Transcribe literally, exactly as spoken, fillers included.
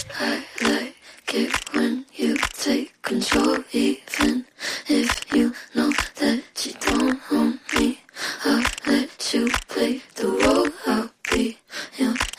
I like it when you take control. Eat